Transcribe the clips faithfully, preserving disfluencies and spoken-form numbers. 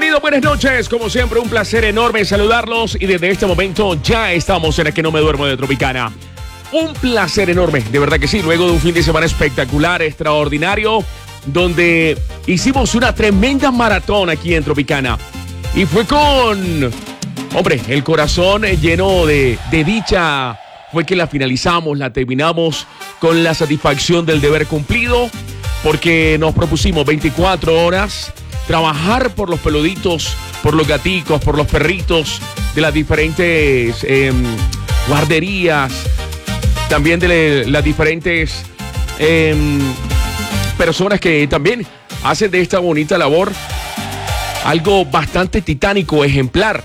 Bienvenido, buenas noches. Como siempre, un placer enorme saludarlos. Y desde este momento ya estamos en el Que No Me Duermo de Tropicana. Un placer enorme, de verdad que sí. Luego de un fin de semana espectacular, extraordinario, donde hicimos una tremenda maratón aquí en Tropicana. Y fue con, hombre, el corazón lleno de, de dicha. Fue que la finalizamos, la terminamos con la satisfacción del deber cumplido, porque nos propusimos veinticuatro horas trabajar por los peluditos, por los gaticos, por los perritos de las diferentes eh, guarderías, también de las diferentes eh, personas que también hacen de esta bonita labor algo bastante titánico, ejemplar.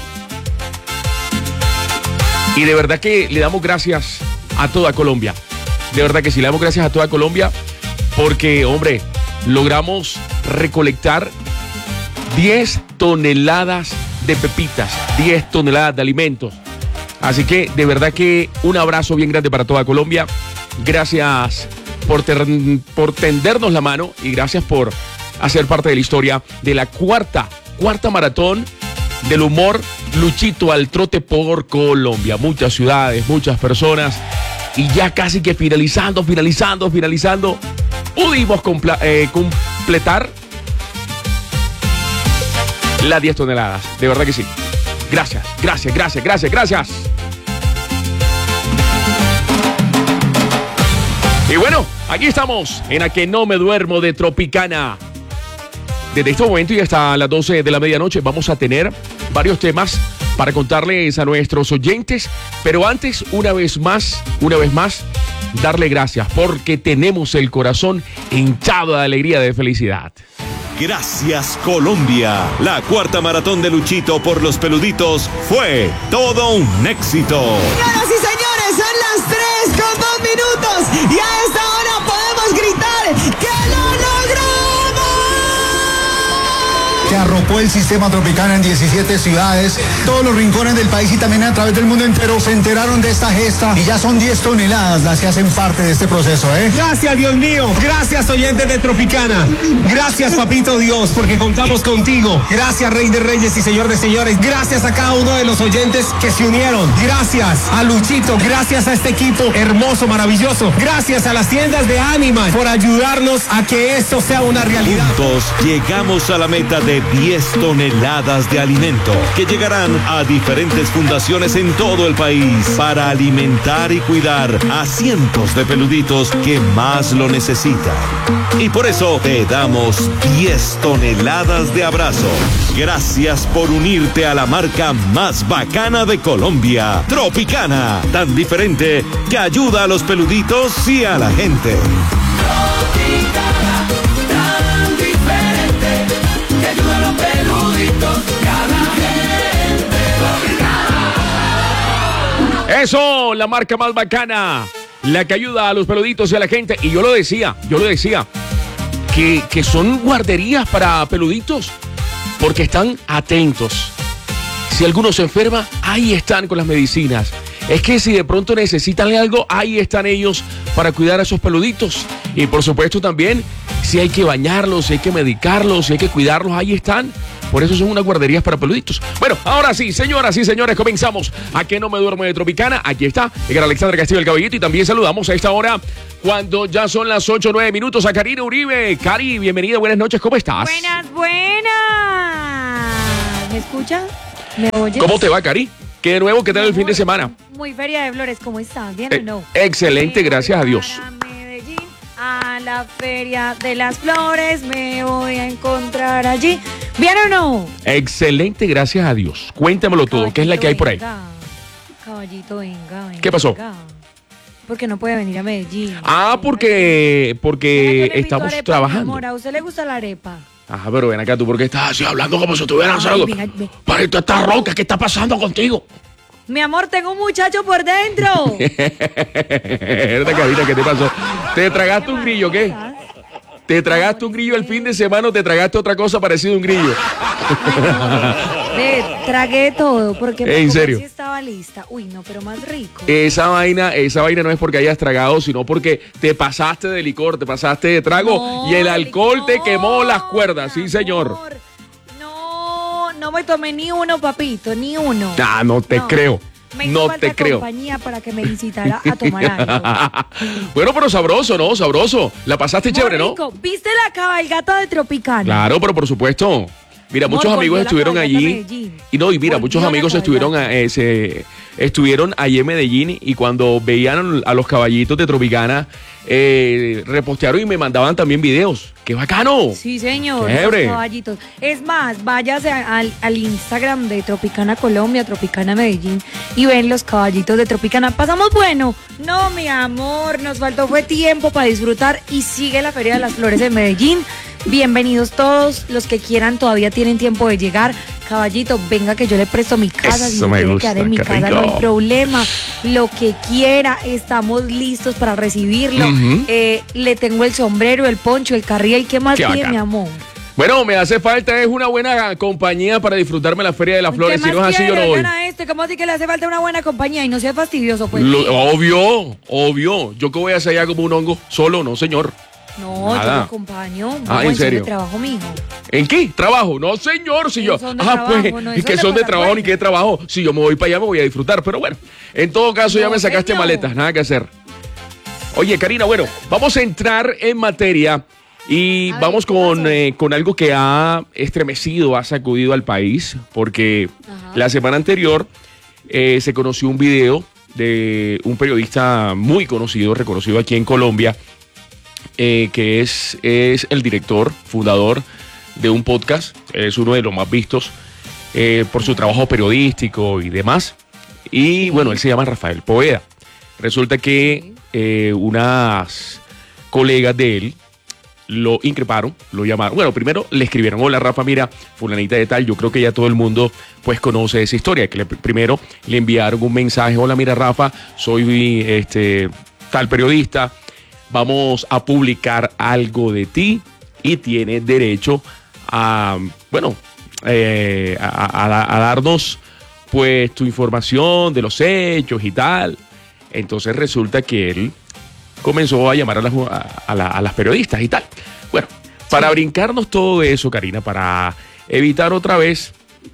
Y de verdad que le damos gracias a toda Colombia. De verdad que sí, le damos gracias a toda Colombia porque, hombre, logramos recolectar diez toneladas de pepitas, diez toneladas de alimentos. Así que de verdad que un abrazo bien grande para toda Colombia. Gracias por, ter- por tendernos la mano y gracias por hacer parte de la historia de la cuarta, cuarta maratón del humor Luchito al Trote por Colombia. Muchas ciudades, muchas personas y ya casi que finalizando, finalizando, finalizando, pudimos compla- eh, completar las diez toneladas. De verdad que sí. Gracias, gracias, gracias, gracias, gracias. Y bueno, aquí estamos en A Que No Me Duermo de Tropicana. Desde este momento y hasta las doce de la medianoche vamos a tener varios temas para contarles a nuestros oyentes. Pero antes, una vez más, una vez más, darle gracias porque tenemos el corazón hinchado de alegría, de felicidad. Gracias, Colombia. La cuarta maratón de Luchito por los peluditos fue todo un éxito. Señoras y señores, son las tres con dos minutos y a esta hora podemos gritar que lo logramos. Que arropó el sistema Tropicana en diecisiete ciudades, todos los rincones del país y también a través del mundo entero se enteraron de esta gesta y ya son diez toneladas las que hacen parte de este proceso, ¿eh? Gracias, Dios mío. Gracias, oyentes de Tropicana. Gracias, Papito Dios, porque contamos contigo. Gracias, Rey de Reyes y Señor de Señores. Gracias a cada uno de los oyentes que se unieron. Gracias a Luchito. Gracias a este equipo hermoso, maravilloso. Gracias a las tiendas de Animal por ayudarnos a que esto sea una realidad. Juntos llegamos a la meta de diez toneladas de alimento que llegarán a diferentes fundaciones en todo el país para alimentar y cuidar a cientos de peluditos que más lo necesitan. Y por eso te damos diez toneladas de abrazo. Gracias por unirte a la marca más bacana de Colombia, Tropicana, tan diferente que ayuda a los peluditos y a la gente. Tropicana, tan diferente que ayuda a los peluditos y a la gente. Tropicana. Eso, la marca más bacana, la que ayuda a los peluditos y a la gente. Y yo lo decía, yo lo decía, que, que son guarderías para peluditos, porque están atentos. Si alguno se enferma, ahí están con las medicinas. Es que si de pronto necesitan algo, ahí están ellos para cuidar a esos peluditos. Y por supuesto también, si hay que bañarlos, si hay que medicarlos, si hay que cuidarlos, ahí están. Por eso son unas guarderías para peluditos. Bueno, ahora sí, señoras y señores, comenzamos A Que No Me Duermo de Tropicana. Aquí está el gran Alexander Castillo, el Caballito. Y también saludamos a esta hora, cuando ya son las ocho o nueve minutos, a Karina Uribe. Cari, bienvenida, buenas noches, ¿cómo estás? Buenas, buenas. ¿Me escuchas? ¿Me oyes? ¿Cómo te va, Cari? ¿Qué de nuevo? ¿Qué tal el fin de semana? Muy Feria de Flores, ¿cómo estás? ¿Bien Eh, o no? excelente, gracias a Dios. Para Medellín, a la Feria de las Flores, me voy a encontrar allí. ¿Bien o no? Excelente, gracias a Dios. Cuéntamelo todo, ¿qué es la que hay por ahí? Venga. Caballito, venga, venga. ¿Qué pasó? venga. Porque no puede venir a Medellín. Ah, porque, ¿Será porque que le invito estamos arepa, mi trabajando. amor? ¿A usted le gusta la arepa? Ajá, pero ven acá, ¿tú por qué estás así hablando como si estuvieras Ay, algo? venga, ve. Para tú estás ronca, ¿qué está pasando contigo? Mi amor, tengo un muchacho por dentro. Verdad, Karina, ¿qué te pasó? ¿Te tragaste un grillo, qué? ¿Te tragaste un grillo el fin de semana o te tragaste otra cosa parecida a un grillo? Ve, tragué todo porque ¿En mi serio? sí estaba lista. Uy, no, pero más rico. Esa vaina, esa vaina no es porque hayas tragado, sino porque te pasaste de licor, te pasaste de trago No, y el alcohol te licor, quemó las cuerdas, sí señor. amor. No, no me tomé ni uno, papito, ni uno. Ah, no te No. creo. Me hizo No falta te creo. compañía para que me incitara a tomar algo. Bueno, pero sabroso, ¿no? Sabroso. La pasaste Muy chévere, ¿no? rico. ¿Viste la cabalgata de Tropicana? Claro, pero por supuesto. Mira, Amor, muchos amigos volvió la estuvieron cabalgata a allí. Medellín. Y no, y mira, Volvió muchos la amigos estuvieron, a, eh, se- estuvieron allí en Medellín y cuando veían a los caballitos de Tropicana, eh, repostearon y me mandaban también videos. ¡Qué bacano! Sí, señor. Chévere. Los caballitos. Es más, váyase a- al, al Instagram de Tropicana Colombia, Tropicana Medellín, y ven los caballitos de Tropicana. ¿Pasamos bueno? No, mi amor, nos faltó fue tiempo para disfrutar y sigue la Feria de las Flores en Medellín. Bienvenidos todos los que quieran, todavía tienen tiempo de llegar. Caballito, venga que yo le presto mi casa. Eso si se me quiere gusta, quedar en mi qué casa, rico. no hay problema. Lo que quiera, estamos listos para recibirlo. Ujú. Eh, le tengo el sombrero, el poncho, el carriel. ¿Qué más Qué quiere, bacano. mi amor? Bueno, me hace falta es una buena compañía para disfrutarme la Feria de las Flores. ¿Qué Si no más es así, yo quiere? no voy. Oigan a este, ¿cómo así que le hace falta una buena compañía y no sea fastidioso, pues? Lo- obvio, obvio. Yo que voy a hacer allá como un hongo solo, no, señor. No, Nada. yo lo acompaño. Ah, Vamos ¿en son serio? de trabajo, mijo. ¿En qué? ¿Trabajo? No, señor, si yo. Son de Ah, trabajo, pues, no, ¿y eso qué es son de de trabajo ni pasar qué de trabajo? Si yo me voy para allá, me voy a disfrutar. Pero bueno, en todo caso, ya No, me sacaste señor. maletas, nada que hacer. Oye, Karina, bueno, vamos a entrar en materia y A ver, vamos ¿qué con, pasó? eh, con algo que ha estremecido, ha sacudido al país, porque Ajá. la semana anterior eh, se conoció un video de un periodista muy conocido, reconocido aquí en Colombia, eh, que es, es el director, fundador de un podcast, es uno de los más vistos eh, por su trabajo periodístico y demás. Y bueno, él se llama Rafael Poveda. Resulta que eh, unas colegas de él lo increparon, lo llamaron. Bueno, primero le escribieron: hola Rafa, mira, fulanita de tal. Yo creo que ya todo el mundo pues conoce esa historia. Que le- primero le enviaron un mensaje: hola, mira Rafa, soy este tal periodista, vamos a publicar algo de ti y tienes derecho a, bueno, eh, a, a- a darnos pues tu información de los hechos y tal. Entonces resulta que él comenzó a llamar a las, a, a la- a las periodistas y tal. Bueno, para brincarnos todo eso, Karina, para evitar otra vez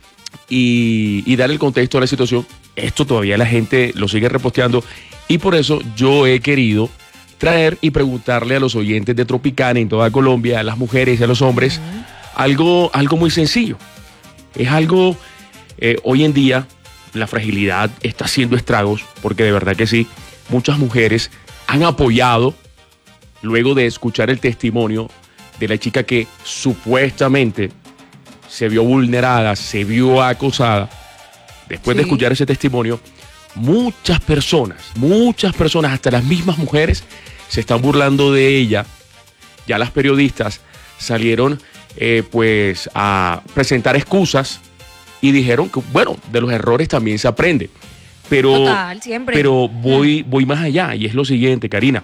y, y dar el contexto a la situación, esto todavía la gente lo sigue reposteando y por eso yo he querido traer y preguntarle a los oyentes de Tropicana en toda Colombia, a las mujeres y a los hombres, algo, algo muy sencillo. Es algo, eh, hoy en día, la fragilidad está haciendo estragos, porque de verdad que sí, muchas mujeres han apoyado, luego de escuchar el testimonio de la chica que supuestamente se vio vulnerada, se vio acosada. Después de Sí. escuchar ese testimonio, muchas personas, muchas personas, hasta las mismas mujeres, se están burlando de ella. Ya las periodistas salieron eh, pues a presentar excusas y dijeron que, bueno, de los errores también se aprende. Pero, Total, siempre. pero voy, voy más allá y es lo siguiente, Karina.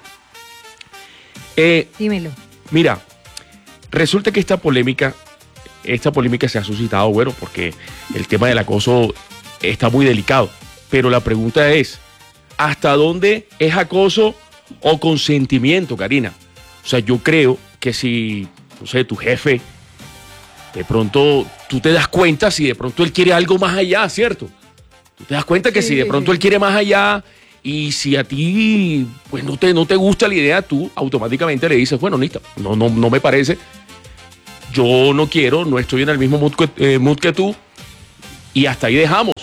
Eh, Dímelo. Mira, resulta que esta polémica, esta polémica se ha suscitado, bueno, porque el tema del acoso está muy delicado. Pero la pregunta es, ¿hasta dónde es acoso o consentimiento, Karina? O sea, yo creo que si, no sé, tu jefe, de pronto tú te das cuenta si de pronto él quiere algo más allá, ¿cierto? Tú te das cuenta que Sí. si de pronto él quiere más allá y si a ti pues no te, no te gusta la idea, tú automáticamente le dices, bueno, Nita, no, no, no me parece, yo no quiero, no estoy en el mismo mood que, eh, mood que tú y hasta ahí dejamos.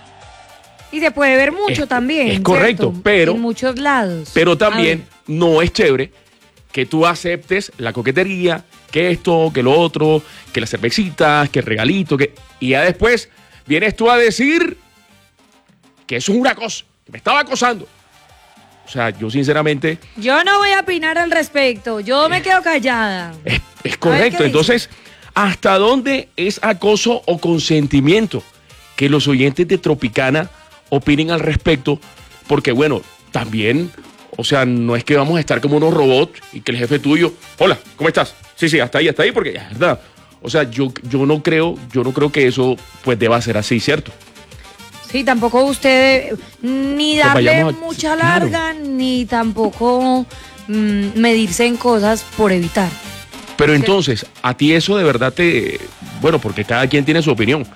Y se puede ver mucho Es- también. es correcto, ¿cierto? pero- En muchos lados. Pero A también ver, no es chévere que tú aceptes la coquetería, que esto, que lo otro, que las cervecitas, que el regalito, que... Y ya después vienes tú a decir que eso es una cosa, que me estaba acosando. O sea, yo sinceramente, Yo no voy a opinar al respecto. Yo me quedo callada. es, es ¿qué correcto. dice? Entonces, ¿hasta dónde es acoso o consentimiento? Que los oyentes de Tropicana opinen al respecto, porque bueno, también, o sea, no es que vamos a estar como unos robots y que el jefe tuyo, hola, ¿cómo estás? Sí, sí, hasta ahí, hasta ahí, porque ya, es verdad. O sea, yo, yo no creo, yo no creo que eso pues deba ser así, ¿cierto? Sí, tampoco usted ni Pues darle vayamos a- mucha claro. larga, ni tampoco mm, medirse en cosas por evitar. Pero entonces, a ti eso de verdad te, bueno, porque cada quien tiene su opinión.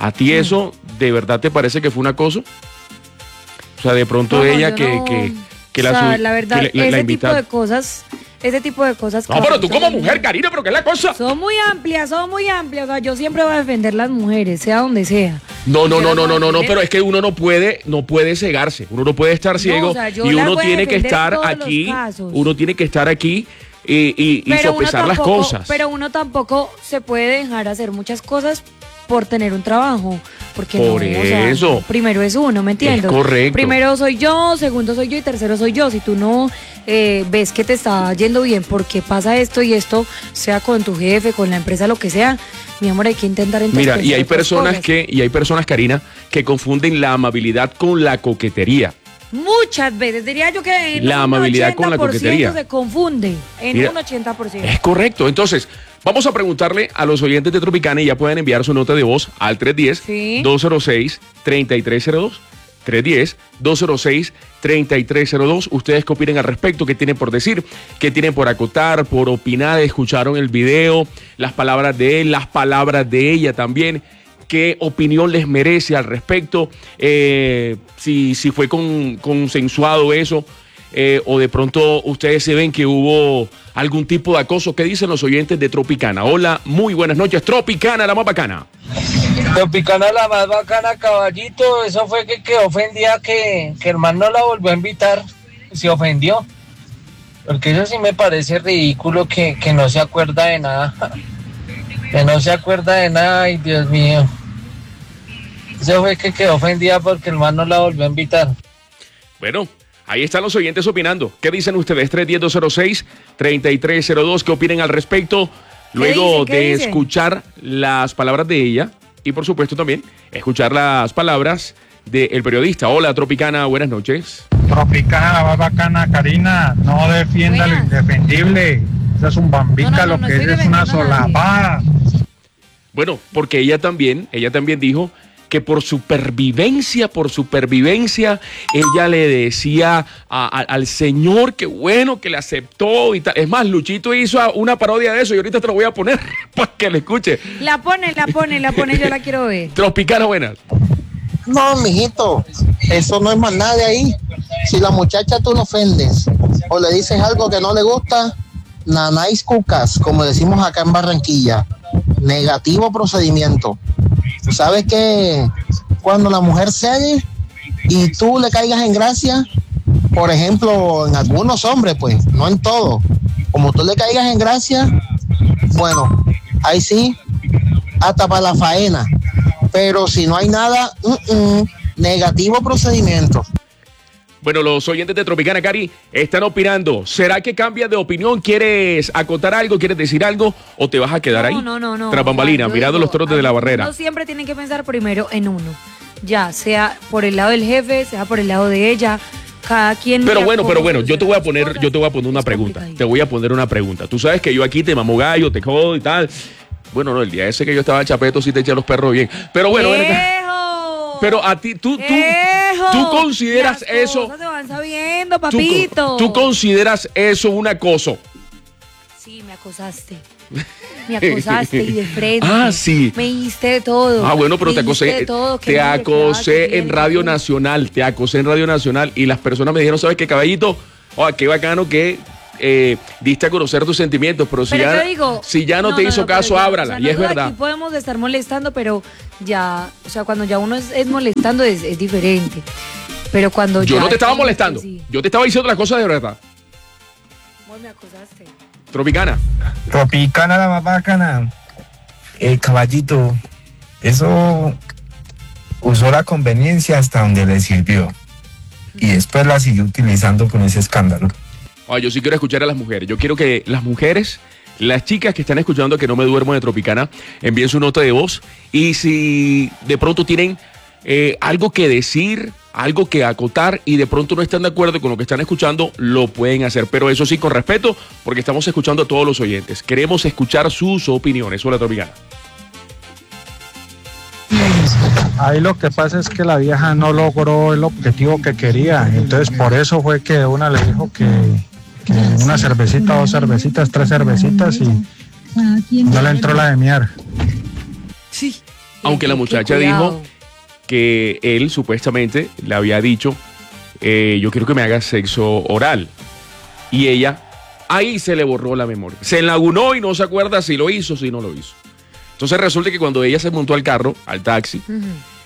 ¿A ti eso de verdad te parece que fue un acoso? O sea, de pronto No, ella yo que, no. que, que O la, sea, su- la verdad, que la- la ese invita- tipo de cosas, ese tipo de cosas. No, pero tú como son- mujer, Karina, pero ¿qué es la cosa? Son muy amplias, son muy amplias. O sea, yo siempre voy a defender las mujeres, sea donde sea. No, no, Yo no, las no, voy no, a no, no, defender. pero es que uno no puede, no puede cegarse, uno no puede estar ciego o sea, yo y las uno voy a tiene que defender estar todos los aquí, casos. uno tiene que estar aquí y, y, y Pero uno sopesar las tampoco- cosas. Pero uno tampoco se puede dejar hacer muchas cosas por tener un trabajo. Porque Por no, o sea, eso. primero es uno, ¿me entiendes? Es correcto. Primero soy yo, segundo soy yo y tercero soy yo. Si tú no eh, ves que te está yendo bien porque pasa esto y esto, sea con tu jefe, con la empresa, lo que sea, mi amor, hay que intentar entonces Mira, y pensar hay otras personas cosas. que, y hay personas, Karina, que confunden la amabilidad con la coquetería. Muchas veces, diría yo que en La un amabilidad con la ochenta por ciento coquetería. se confunde, en Mira, un ochenta por ciento. Es correcto. Entonces, vamos a preguntarle a los oyentes de Tropicana y ya pueden enviar su nota de voz al tres uno Sí. cero, dos cero seis, tres tres cero dos. tres uno cero, dos cero seis, tres tres cero dos. Ustedes qué opinen al respecto, qué tienen por decir, qué tienen por acotar, por opinar, escucharon el video, las palabras de él, las palabras de ella también. ¿Qué opinión les merece al respecto? Eh, si, si fue con, consensuado eso, eh, o de pronto ustedes se ven que hubo algún tipo de acoso. ¿Qué dicen los oyentes de Tropicana? Hola, muy buenas noches. Tropicana, la más bacana. Tropicana la más bacana, caballito. Eso fue que quedó ofendida que, que el man no la volvió a invitar. Se ofendió. Porque eso sí me parece ridículo que, que no se acuerda de nada. Que no se acuerda de nada, ay Dios mío. Eso fue que quedó ofendida porque el man no la volvió a invitar. Bueno, ahí están los oyentes opinando. ¿Qué dicen ustedes? tres uno cero, dos cero seis, tres tres cero dos. ¿Qué opinen al respecto? Luego dicen? ¿Qué de dicen? escuchar las palabras de ella y, por supuesto, también escuchar las palabras del periodista. Hola, Tropicana, buenas noches. Tropicana, la más bacana, Karina, no defienda Buenas. lo indefendible. Eso es un bambica, No, no, no, lo no que estoy es es una defendiendo a nadie. solapada. Bueno, porque ella también, ella también dijo que por supervivencia, por supervivencia, ella le decía a- a- al señor que bueno, que le aceptó y tal. Es más, Luchito hizo una parodia de eso y ahorita te lo voy a poner para que le escuche. La pone, la pone, la pone, yo la quiero ver. Tropicana, buenas. No, mijito, eso no es más nada de ahí. Si la muchacha tú no ofendes o le dices algo que no le gusta, nanáis cucas, como decimos acá en Barranquilla, negativo procedimiento. ¿Sabes que cuando la mujer cede y tú le caigas en gracia, por ejemplo, en algunos hombres, pues, no en todos, como tú le caigas en gracia, bueno, ahí sí, hasta para la faena. Pero si no hay nada, uh -uh, negativo procedimiento. Bueno, los oyentes de Tropicana, Cari, están opinando. ¿Será que cambias de opinión? ¿Quieres acotar algo? ¿Quieres decir algo? ¿O te vas a quedar ahí? No, no, no, no. Tras bambalinas, O sea, yo mirando digo, los toros de la uno barrera. siempre tienen que pensar primero en uno. Ya, sea por el lado del jefe, sea por el lado de ella. Cada quien. Pero mira bueno, cómo pero bueno, yo te voy a soluciona poner, las yo te voy a cosas. poner una Es pregunta. complicadito. Te voy a poner una pregunta. Tú sabes que yo aquí te mamo gallo, te jodo y tal. Bueno, no, el día ese que yo estaba en Chapeto sí te eché a los perros bien. Pero bueno, ven acá. ¡Ejo! Pero a ti, tú, tú, ¡Ejo! tú consideras Las eso. cosas se van sabiendo, Tú, papito. tú consideras eso un acoso. Sí, me acosaste. Me acosaste y de frente. Ah, sí. Me diste de todo. Ah, bueno, pero Me te dijiste acosé, de todo, que te no sé qué, acosé que en bien, Radio que- Nacional, te acosé en Radio Nacional y las personas me dijeron, ¿sabes qué, caballito? Oh, qué bacano que eh, diste a conocer tus sentimientos, pero si, Pero ya, yo digo, si ya no, te hizo pero caso, ya, ábrala, o sea, y es nosotros verdad. Aquí podemos estar molestando, pero ya, o sea, cuando ya uno es, es molestando es, es diferente. Pero cuando Yo ya no te estaba sí, molestando, sí. yo te estaba diciendo las cosas de verdad. Vos me acosaste. Tropicana. Tropicana, la más bacana. El caballito, eso usó la conveniencia hasta donde le sirvió. Y después la siguió utilizando con ese escándalo. Ay, yo sí quiero escuchar a las mujeres. Yo quiero que las mujeres, las chicas que están escuchando que no me duermo de Tropicana, envíen su nota de voz. Y si de pronto tienen eh, algo que decir, algo que acotar y de pronto no están de acuerdo con lo que están escuchando, lo pueden hacer. Pero eso sí, con respeto, porque estamos escuchando a todos los oyentes. Queremos escuchar sus opiniones. Hola, Tropicana. Ahí lo que pasa es que la vieja no logró el objetivo que quería. Entonces por eso fue que una le dijo que, que una cervecita, dos cervecitas, tres cervecitas y no le entró la de miar. Sí. Aunque la muchacha dijo que él supuestamente le había dicho, eh, yo quiero que me hagas sexo oral. Y ella, ahí se le borró la memoria. Se enlagunó y no se acuerda si lo hizo o si no lo hizo. Entonces resulta que cuando ella se montó al carro, al taxi, uh-huh.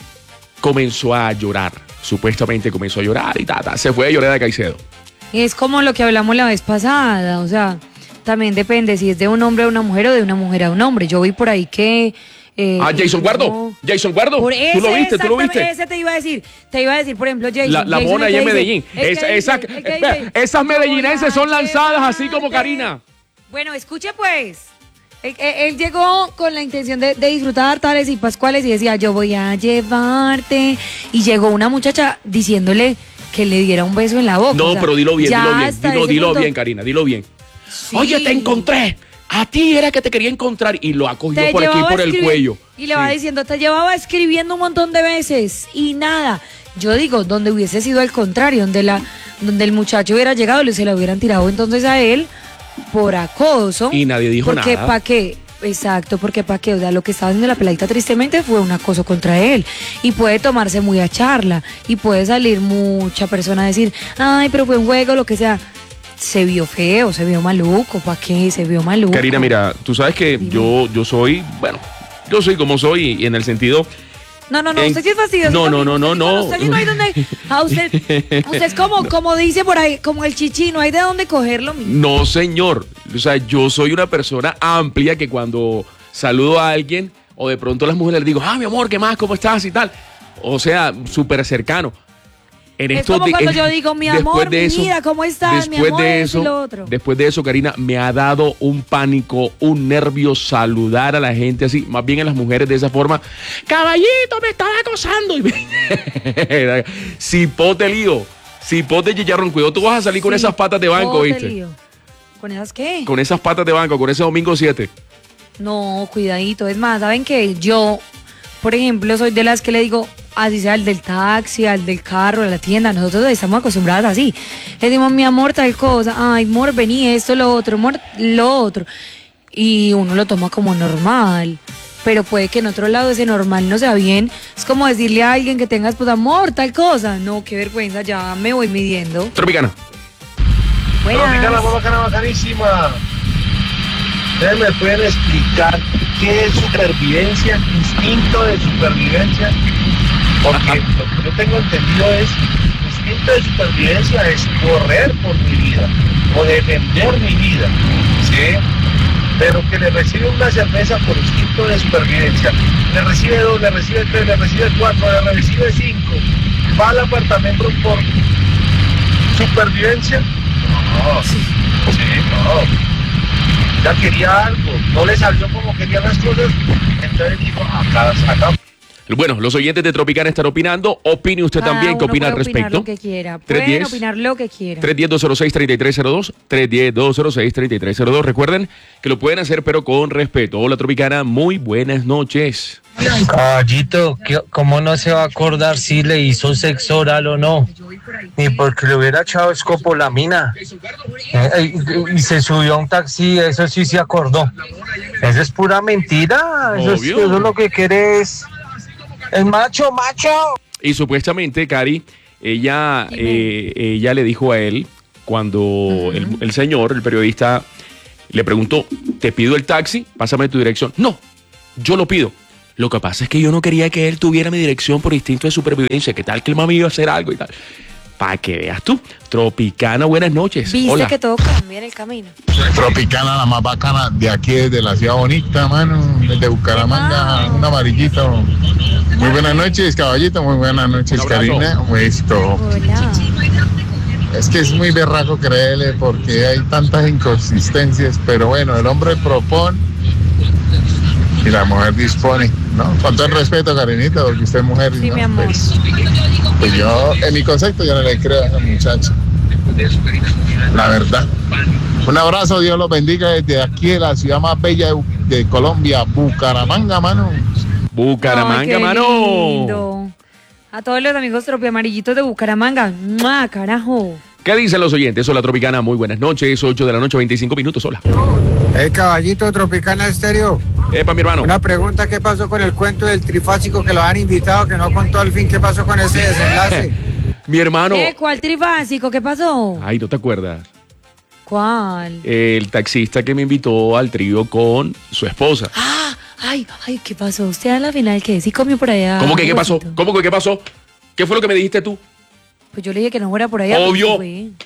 comenzó a llorar. Supuestamente comenzó a llorar y ta, ta, se fue a llorar de Caicedo. Es como lo que hablamos la vez pasada, o sea, también depende si es de un hombre a una mujer o de una mujer a un hombre. Yo vi por ahí que... Eh, ah, Jason Guardo, no. Jason Guardo, tú ese, lo viste, tú lo viste. Ese te iba a decir, te iba a decir, por ejemplo, Jason. La, la Jason mona allá en Medellín. Es esa, esa, dice, eh, dice, esas medellinenses son lanzadas así como Karina. Bueno, escuche pues. Él, él, él llegó con la intención de, de disfrutar tales y pascuales y decía, yo voy a llevarte. Y llegó una muchacha diciéndole que le diera un beso en la boca. No, o sea, pero dilo bien, dilo bien, dilo, dilo bien, Karina, dilo bien. Sí. Oye, te encontré. A ti era que te quería encontrar y lo acogió por aquí, por el cuello. Y le sí. va diciendo, te llevaba escribiendo un montón de veces y nada. Yo digo, donde hubiese sido al contrario, donde, la, donde el muchacho hubiera llegado y se la hubieran tirado entonces a él por acoso. Y nadie dijo porque nada. ¿Para qué? Exacto, porque ¿para qué? O sea, lo que estaba haciendo la peladita tristemente fue un acoso contra él. Y puede tomarse muy a charla. Y puede salir mucha persona a decir, ay, pero fue un juego, lo que sea. Se vio feo, se vio maluco, ¿para qué? Se vio maluco. Karina, mira, tú sabes que yo, yo soy, bueno, yo soy como soy y en el sentido... No, no, no, en, usted sí es fastidioso. No, no, no, no, no. Usted sí no hay donde... A usted, usted es como, no. como dice por ahí, como el chichi, no hay de dónde cogerlo. Mismo. No, señor. O sea, yo soy una persona amplia que cuando saludo a alguien o de pronto a las mujeres les digo, ah, mi amor, ¿qué más? ¿Cómo estás? Y tal. O sea, súper cercano. En es esto como de, cuando en, yo digo, mi amor, mi eso, vida, ¿cómo estás? Mi amor, de eso, y lo otro. Después de eso, Karina, me ha dado un pánico, un nervio saludar a la gente así, más bien a las mujeres de esa forma. Caballito, me estaba acosando. Cipote lío, cipote chicharrón, cuidado, tú vas a salir con sí, esas patas de banco, ¿viste? Lío. ¿Con esas qué? Con esas patas de banco, con ese domingo siete. No, cuidadito, es más, ¿saben qué? Yo, por ejemplo, soy de las que le digo... Así sea el del taxi, al del carro, a la tienda, nosotros estamos acostumbradas así. Le decimos, mi amor, tal cosa, ay, amor, vení, esto, lo otro, amor, lo otro. Y uno lo toma como normal. Pero puede que en otro lado ese normal no sea bien. Es como decirle a alguien que tengas, pues, amor, tal cosa. No, qué vergüenza, ya me voy midiendo. Tropicana. Tropicana, muy bacana, bacanísima. ¿Ustedes me pueden explicar qué es supervivencia, instinto de supervivencia? Porque lo que yo tengo entendido es, el instinto de supervivencia es correr por mi vida, o defender mi vida, ¿sí? Pero que le recibe una cerveza por instinto de supervivencia, le recibe dos, le recibe tres, le recibe cuatro, le recibe cinco, va al apartamento por supervivencia. No, sí, no. Ya quería algo, no le salió como querían las cosas, entonces dijo, acá, acá. Bueno, los oyentes de Tropicana están opinando. Opine usted Cada también, ¿qué opina al puede respecto? Opinar lo que quiera. Pueden opinar lo que quiera. tres diez, dos cero seis, treinta y tres cero dos, tres diez, dos cero seis, treinta y tres cero dos. Recuerden que lo pueden hacer, pero con respeto. Hola, Tropicana, muy buenas noches. Caballito, ¿cómo no se va a acordar si le hizo sexo oral o no? Ni porque le hubiera echado escopolamina. Eh, y, y se subió a un taxi, eso sí se acordó. Eso es pura mentira. Eso es, eso es lo que quiere es... El macho, macho. Y supuestamente, Cari, ella, eh, ella le dijo a él, cuando uh-huh. el, el señor, el periodista, le preguntó, ¿te pido el taxi? Pásame tu dirección. No, yo lo pido. Lo que pasa es que yo no quería que él tuviera mi dirección por instinto de supervivencia. ¿Qué tal que el mami iba a hacer algo y tal? Para que veas tú. Tropicana, buenas noches. Viste Hola. que todo cambia en el camino. Tropicana, la más bacana de aquí, desde la ciudad bonita, mano, desde Bucaramanga, un amarillito. Muy buenas noches, caballito, muy buenas noches, Karina. Esto. Hola. Es que es muy berraco creerle porque hay tantas inconsistencias, pero bueno, el hombre propone y la mujer dispone, ¿no? Con todo el respeto, Karinita, porque usted es mujer. Sí, ¿no? mi amor. Pues, pues yo, en mi concepto, yo no le creo a esa muchacha. La verdad. Un abrazo, Dios los bendiga desde aquí, de la ciudad más bella de, de Colombia, Bucaramanga, mano. Bucaramanga, Ay, mano. Lindo. A todos los amigos tropiamarillitos de Bucaramanga. ¡Mua, carajo! ¿Qué dicen los oyentes? Hola, Tropicana, muy buenas noches, ocho de la noche, veinticinco minutos, hola. El caballito Tropicana Estéreo. Epa, mi hermano. Una pregunta, ¿qué pasó con el cuento del trifásico que lo han invitado, que no contó al fin? ¿Qué pasó con ese desenlace? Mi hermano. ¿Qué? ¿Cuál trifásico? ¿Qué pasó? Ay, ¿no te acuerdas? ¿Cuál? El taxista que me invitó al trío con su esposa. Ah, ay, ay, ¿qué pasó? ¿Usted a la final qué? ¿Sí comió por allá? ¿Cómo que qué pasó? ¿Cómo que qué pasó? ¿Qué fue lo que me dijiste tú? Pues yo le dije que no fuera por allá. Obvio.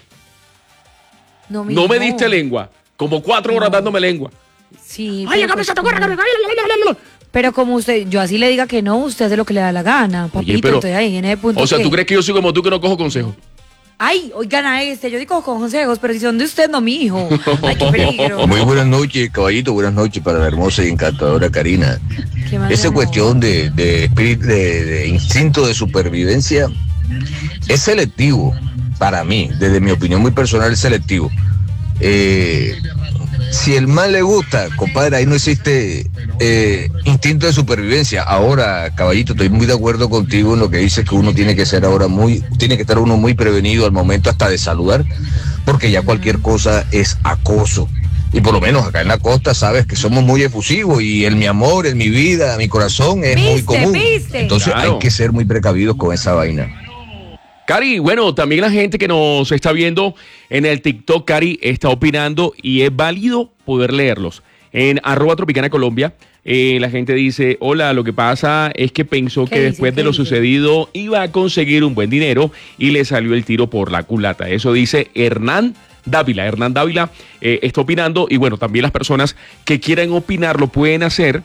No, no me diste lengua. Como cuatro horas no. dándome lengua. Sí. Ay, acá me se te ocurre. Pero como usted, yo así le diga que no, usted hace lo que le da la gana, papito. Oye, pero, usted ahí en ese punto. O sea, ¿qué? ¿tú crees que yo soy como tú que no cojo consejos? Ay, oigan a este, yo digo con consejos, pero si son de usted, no mi hijo. Ay, qué peligro. Muy buenas noches, caballito, buenas noches para la hermosa y encantadora Karina. Esa cuestión de, de, de, de instinto de supervivencia es selectivo, para mí, desde mi opinión muy personal es selectivo. Eh, si el mal le gusta, compadre, ahí no existe eh, instinto de supervivencia. Ahora, caballito, estoy muy de acuerdo contigo en lo que dices, que uno tiene que ser ahora muy, tiene que estar uno muy prevenido al momento hasta de saludar, porque ya cualquier cosa es acoso. Y por lo menos acá en la costa sabes que somos muy efusivos y el mi amor, el mi vida, mi corazón es ¿Viste, muy común. viste? Entonces Claro. hay que ser muy precavidos con esa vaina. Cari, bueno, también la gente que nos está viendo en el TikTok, Cari, está opinando y es válido poder leerlos. En arroba Tropicana Colombia, eh, la gente dice, hola, lo que pasa es que pensó que dice? después de ¿Qué lo dice? sucedido iba a conseguir un buen dinero y le salió el tiro por la culata. Eso dice Hernán Dávila. Hernán Dávila eh, está opinando y bueno, también las personas que quieran opinar lo pueden hacer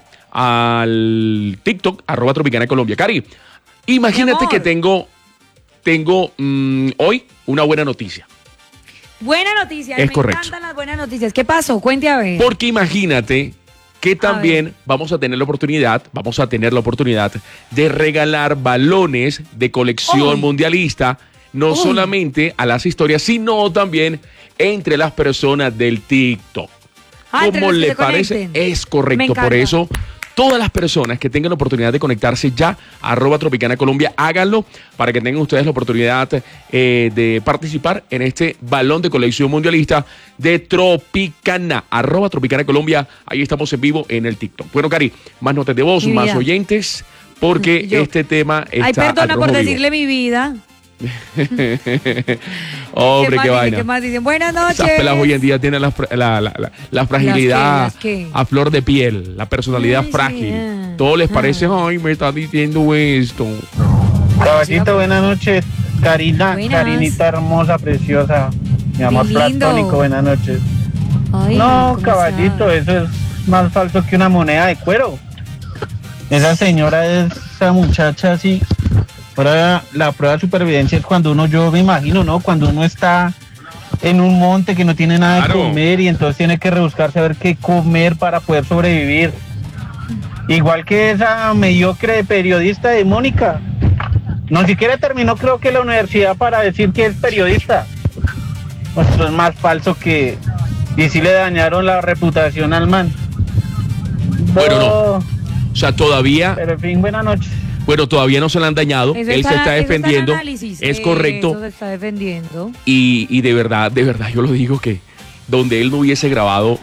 al TikTok, arroba Tropicana Colombia. Cari, imagínate que tengo... Tengo mmm, hoy una buena noticia. Buena noticia. Es me correcto. encantan las buenas noticias. ¿Qué pasó? Cuente a ver. Porque imagínate que también vamos a tener la oportunidad, vamos a tener la oportunidad de regalar balones de colección Uy. mundialista, no Uy. solamente a las historias, sino también entre las personas del TikTok. Ah, entre ¿Cómo los que le se parece? conecten. Es Me correcto. encanta. Por eso, todas las personas que tengan la oportunidad de conectarse ya, arroba Tropicana Colombia, háganlo para que tengan ustedes la oportunidad eh, de participar en este balón de colección mundialista de Tropicana, arroba Tropicana Colombia. Ahí estamos en vivo en el TikTok. Bueno, Cari, más notas de voz, Mi más vida. oyentes, porque Yo- este tema está Ay, perdona al por rojo vivo. decirle mi vida. Hombre, ¿Qué más qué dicen? vaina. ¿Qué más dicen? Buenas Esas noches. pelas hoy en día tienen la, fra- la, la, la- la fragilidad ¿Las qué? ¿Las qué? a flor de piel, la personalidad Ay, sí, frágil. ah. Todo les parece, ay, me está diciendo esto. Caballito, buenas noches. Karina, Buenas. Karinita hermosa, preciosa. Mi amor Mi lindo. platónico, buenas noches. Ay, no, ¿cómo caballito, eso es más falso que una moneda de cuero. Esa señora es esa muchacha así. Ahora la prueba de supervivencia es cuando uno, yo me imagino, ¿no? Cuando uno está en un monte que no tiene nada Claro. de comer y entonces tiene que rebuscarse a ver qué comer para poder sobrevivir. Igual que esa mediocre periodista de Mónica. No siquiera terminó, creo que la universidad para decir que es periodista. Pues esto es más falso que... Y sí le dañaron la reputación al man. Bueno, no. O sea, todavía, Pero en fin, buenas noches. bueno, todavía no se le han dañado. Eso Él está- se está eso en defendiendo. análisis. Es Eso correcto. se está defendiendo. Y, y de verdad, de verdad, yo lo digo que donde él no hubiese grabado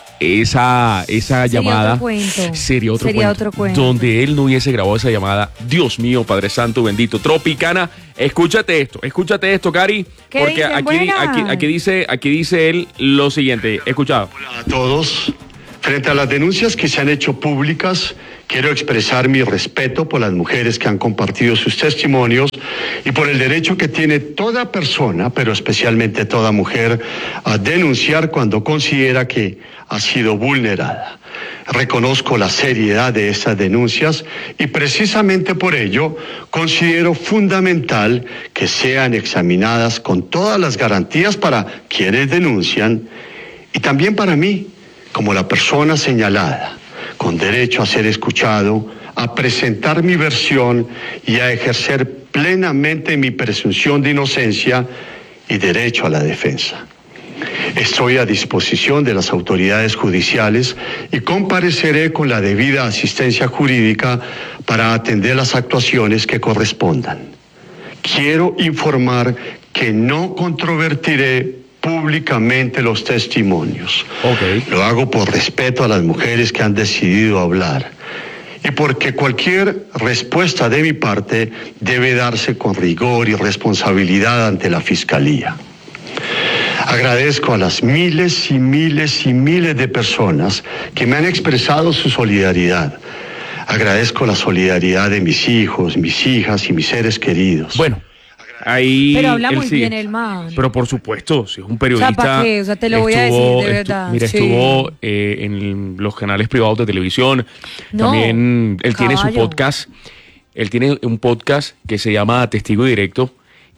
esa, esa Sería llamada, otro cuento. sería otro Sería cuento. otro cuento. Donde él no hubiese grabado esa llamada, Dios mío, Padre Santo bendito. Tropicana, escúchate esto, escúchate esto, Cari, ¿Qué porque dicen? aquí, Buenas. aquí, aquí dice, aquí dice él lo siguiente. Escucha. A todos, frente a las denuncias que se han hecho públicas, quiero expresar mi respeto por las mujeres que han compartido sus testimonios y por el derecho que tiene toda persona, pero especialmente toda mujer, a denunciar cuando considera que ha sido vulnerada. Reconozco la seriedad de estas denuncias y precisamente por ello considero fundamental que sean examinadas con todas las garantías para quienes denuncian y también para mí, como la persona señalada, con derecho a ser escuchado, a presentar mi versión y a ejercer plenamente mi presunción de inocencia y derecho a la defensa. Estoy a disposición de las autoridades judiciales y compareceré con la debida asistencia jurídica para atender las actuaciones que correspondan. quiero informar que no controvertiré públicamente los testimonios. Okay. Lo hago por respeto a las mujeres que han decidido hablar y porque cualquier respuesta de mi parte debe darse con rigor y responsabilidad ante la Fiscalía. Agradezco a las miles y miles y miles de personas que me han expresado su solidaridad. Agradezco la solidaridad de mis hijos, mis hijas y mis seres queridos. Bueno, ahí Pero habla él muy sigue. bien el man. Pero por supuesto, si es un O sea, periodista. ¿para qué? O sea, te lo voy a decir, estuvo- de estu- verdad. Mira, sí. estuvo eh, en los canales privados de televisión. No, También él tiene su caballo. podcast. Él tiene un podcast que se llama Testigo Directo.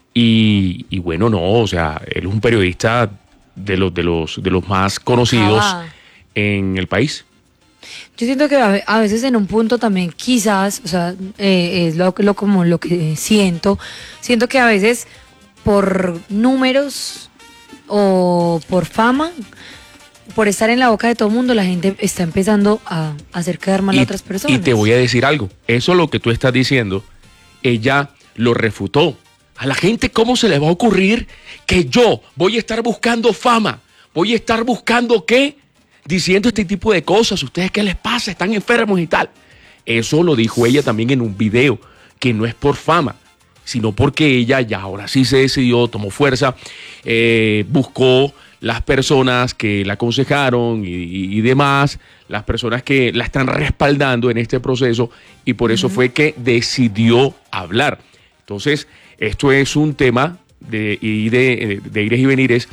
Y, y bueno, no, o sea, él es un periodista de los, de los, de los más conocidos Ah. en el país. Yo siento que a ve- a veces en un punto también quizás, o sea, eh, es lo, lo como lo que siento, siento que a veces por números o por fama, por estar en la boca de todo el mundo, la gente está empezando a hacer quedar mal a otras personas. Y te voy a decir algo, eso lo que tú estás diciendo, ella lo refutó. A la gente, ¿cómo se le va a ocurrir que yo voy a estar buscando fama? ¿Voy a estar buscando qué? Diciendo este tipo de cosas. ¿Ustedes qué les pasa? Están enfermos y tal. Eso lo dijo ella también en un video, que no es por fama, sino porque ella ya ahora sí se decidió, tomó fuerza, eh, buscó las personas que la aconsejaron y, y- y demás, las personas que la están respaldando en este proceso, y por eso fue que decidió hablar. Entonces, esto es un tema de, y de, de ires y venires,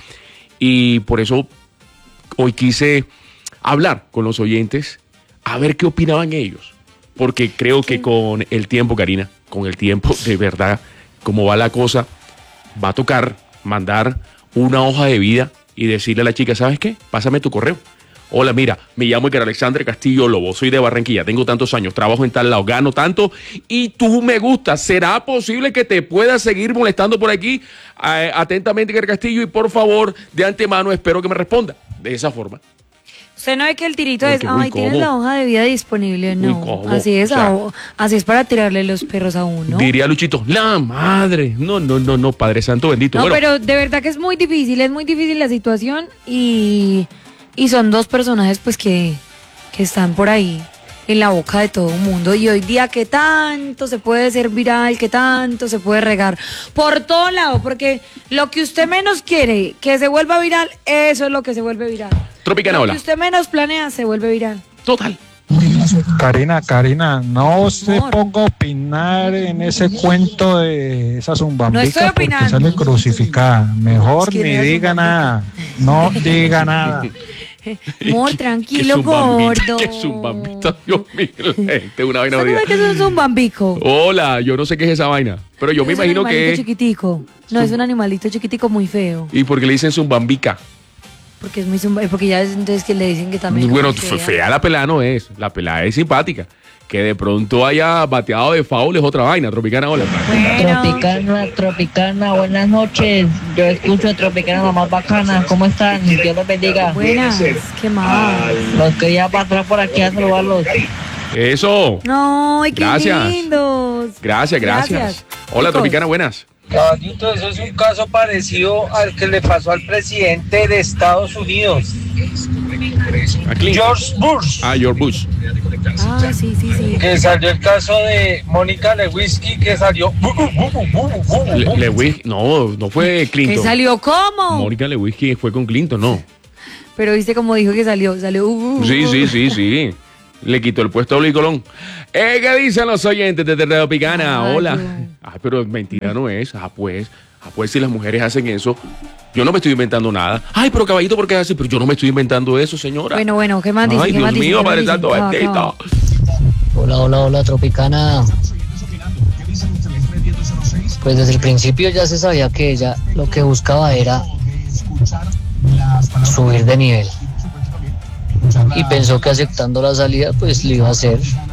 y por eso hoy quise hablar con los oyentes a ver qué opinaban ellos, porque creo que con el tiempo, Karina, con el tiempo, de verdad, como va la cosa, va a tocar mandar una hoja de vida y decirle a la chica, ¿sabes qué? Pásame tu correo. Hola, mira, me llamo Edgar Alexandre Castillo Lobo, soy de Barranquilla, tengo tantos años, trabajo en tal lado, gano tanto y tú me gustas. ¿Será posible que te pueda seguir molestando por aquí? Eh, atentamente, Edgar Castillo, y por favor, de antemano, espero que me responda. De esa forma. Usted no ve que el tirito Uy, es, que muy ay, tienes cómodo. la hoja de vida disponible, Muy no. cómodo, Así es, o sea, a- así es para tirarle los perros a uno. Diría Luchito, la madre. No, no, no, no, Padre Santo bendito. No, Bueno, pero de verdad que es muy difícil, es muy difícil la situación y, y son dos personajes pues que, que están por ahí en la boca de todo el mundo, y hoy día que tanto se puede ser viral, que tanto se puede regar por todo lado, porque lo que usted menos quiere que se vuelva viral, eso es lo que se vuelve viral. Tropicana, Lo hola. que usted menos planea se vuelve viral. Total. Karina, Karina, no se ponga a opinar en ese cuento de esa No estoy zumbambica porque opinando. sale crucificada. Mejor Es que ni no es diga nada, no diga nada. Amor, tranquilo, Que zumbambita, gordo. que zumbambita, Dios mío, gente, una vaina ¿Sabes jodida. qué es un zumbambico? Hola, yo no sé qué es esa vaina, pero yo me Es imagino un animalito que... chiquitico. No, es un animalito chiquitico muy feo. ¿Y por qué le dicen zumbambica? Porque es muy zumba, porque ya es entonces que le dicen que también. Bueno, es fe- fea la pelada no es, la pelada es simpática. Que de pronto haya bateado de foul es otra vaina. Tropicana, hola. Tropicana, Tropicana, buenas noches. Yo escucho Tropicana, la más bacana. ¿Cómo están? Dios los bendiga. Buenas, qué mal. Los quería pasar por aquí a saludarlos. Eso. No, ay, qué Gracias. lindos. Gracias, gracias. Gracias. Hola, Chicos. Tropicana, buenas. Caballito, eso es un caso parecido al que le pasó al presidente de Estados Unidos, A Clinton. George Bush, Ah, George Bush. Ah, sí, sí, sí. que salió el caso de Mónica Lewinsky, que salió... Le- Lewinsky, no, no fue ¿Que Clinton. salió cómo? Mónica Lewinsky fue con Clinton, no. Pero viste cómo dijo que salió, salió. uh, uh, Sí, uh. sí, sí, sí. Le quitó el puesto a Luis Colón. Eh, ¿Qué dicen los oyentes de Tropicana? Ay, Hola. no. Ay, pero mentira no es. Ah, pues. Ah, pues si las mujeres hacen eso, yo no me estoy inventando nada. Ay, pero caballito, ¿por qué hace? Pero yo no me estoy inventando eso, señora. Bueno, bueno, ¿qué más dice? Ay, ¿Qué Dios más dice? mío, ¿Qué más Padre dice? Santo, Acá, bendito. acá. Hola, hola, hola, Tropicana. Pues desde el principio ya se sabía que ella lo que buscaba era subir de nivel. Y pensó que aceptando la salida, pues le iba a hacer